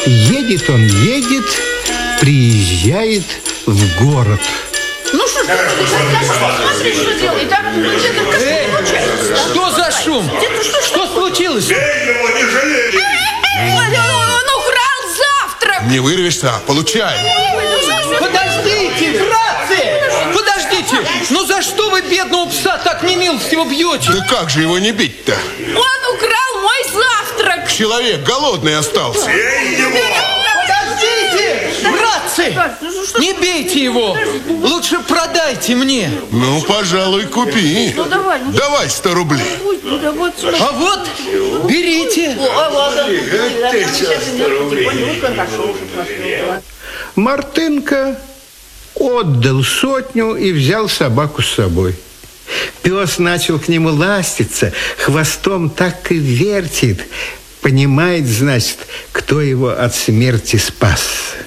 Едет он, едет, приезжает в город. Ну что ж, смотри, что делает, а? Дедушка, что случается? Что за шум? Дедушка, что случилось? Бей его, не жалей! Он украл завтрак! Не вырвешься, получай! Подождите, братцы! Подождите! Ну за что вы бедного пса так немилостиво бьете? Да как же его не бить-то? Он украл мой завтрак! Человек голодный остался. Подождите, братцы! Не бейте его! Лучше продайте мне. Ну, пожалуй, купи. Ну давай, ну Давай 100 рублей. ну да вот сюда. А вот, берите. Мартынка отдал 100 и взял собаку с собой. Пес начал к нему ластиться, хвостом так и вертит. Понимает, значит, кто его от смерти спас.